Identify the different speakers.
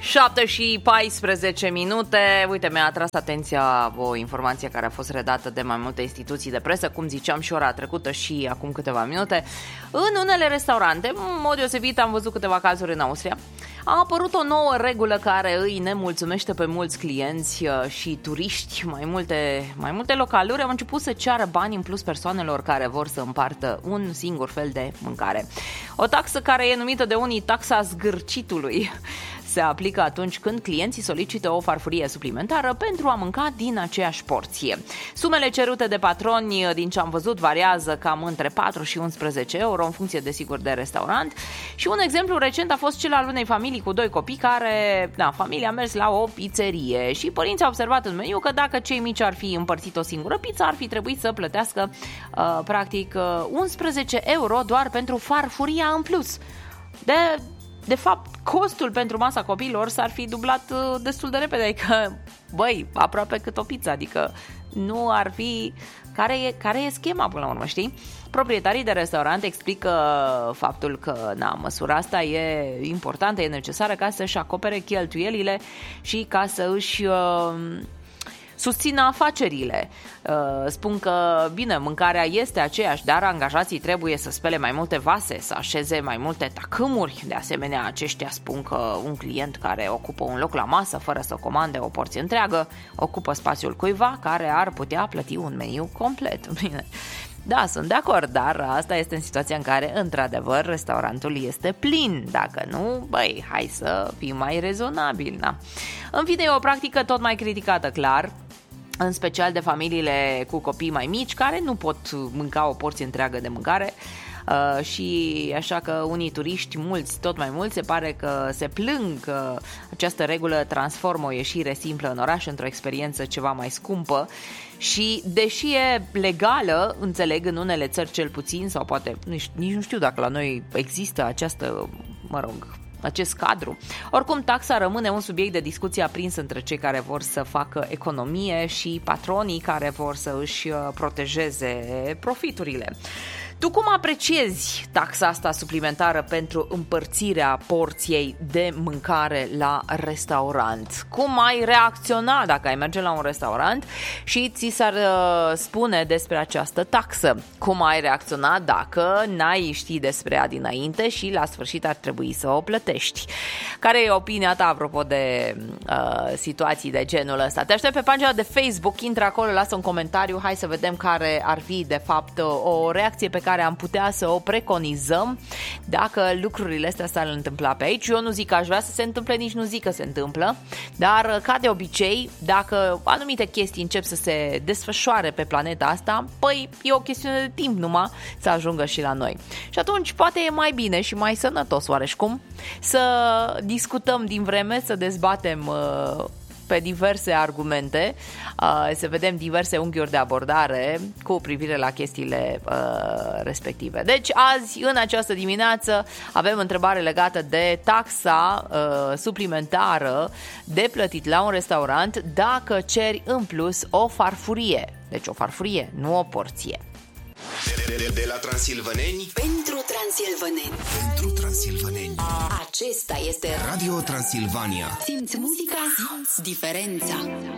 Speaker 1: 7:14. Uite, mi-a atras atenția o informație care a fost redată de mai multe instituții de presă, cum ziceam și ora trecută și acum câteva minute. În unele restaurante, în mod deosebit am văzut câteva cazuri în Austria, a apărut o nouă regulă care îi nemulțumește pe mulți clienți și turiști. Mai multe localuri au început să ceară bani în plus persoanelor care vor să împartă un singur fel de mâncare. O taxă care e numită de unii taxa zgârcitului se aplică atunci când clienții solicită o farfurie suplimentară pentru a mânca din aceeași porție. Sumele cerute de patroni, din ce am văzut, variază cam între 4 și 11 euro în funcție, desigur, de restaurant. Și un exemplu recent a fost cel al unei familii cu 2 copii care, familia a mers la o pizzerie și părinții au observat în meniu că dacă cei mici ar fi împărțit o singură pizza, ar fi trebuit să plătească practic 11 euro doar pentru farfuria în plus. De fapt, costul pentru masa copiilor s-ar fi dublat destul de repede, adică, aproape cât o pizza, adică nu ar fi... Care e schema până la urmă, știi? Proprietarii de restaurante explică faptul că, măsura asta e importantă, e necesară ca să-și acopere cheltuielile și ca să își... susțină afacerile. Spun că, bine, mâncarea este aceeași, dar angajații trebuie să spele mai multe vase, să așeze mai multe tacâmuri. De asemenea, aceștia spun că un client care ocupă un loc la masă fără să comande o porție întreagă ocupă spațiul cuiva care ar putea plăti un meniu complet. Bine. Da, sunt de acord, dar asta este în situația în care, într-adevăr, restaurantul este plin. Dacă nu, hai să fim mai rezonabili, na. În fine, e o practică tot mai criticată, clar, în special de familiile cu copii mai mici, care nu pot mânca o porție întreagă de mâncare. Și așa că unii turiști, tot mai mulți, se pare că se plâng că această regulă transformă o ieșire simplă în oraș într-o experiență ceva mai scumpă și, deși e legală, înțeleg, în unele țări cel puțin, sau poate nici nu știu dacă la noi există acest cadru. Oricum, taxa rămâne un subiect de discuție aprins între cei care vor să facă economie și patronii care vor să își protejeze profiturile. Tu cum apreciezi taxa asta suplimentară pentru împărțirea porției de mâncare la restaurant? Cum ai reacționa dacă ai merge la un restaurant și ți s-ar spune despre această taxă? Cum ai reacționa dacă n-ai ști despre ea dinainte și la sfârșit ar trebui să o plătești? Care e opinia ta apropo de situații de genul ăsta? Te aștept pe pagina de Facebook, intră acolo, lasă un comentariu, hai să vedem care ar fi de fapt o reacție pe care am putea să o preconizăm dacă lucrurile astea s-ar întâmpla pe aici. Eu nu zic că aș vrea să se întâmple, nici nu zic că se întâmplă, dar ca de obicei, dacă anumite chestii încep să se desfășoare pe planeta asta, e o chestiune de timp numai să ajungă și la noi. Și atunci poate e mai bine și mai sănătos, oareșcum, să discutăm din vreme, să dezbatem pe diverse argumente, să vedem diverse unghiuri de abordare cu privire la chestiile respective. Deci azi, în această dimineață, avem întrebare legată de taxa suplimentară de plătit la un restaurant dacă ceri în plus o farfurie. Deci o farfurie, nu o porție.
Speaker 2: De la transilvaneni
Speaker 3: pentru transilvaneni.
Speaker 2: Pentru transilvaneni.
Speaker 3: Acesta este
Speaker 2: Radio Transilvania.
Speaker 3: Simți muzica, simți diferența.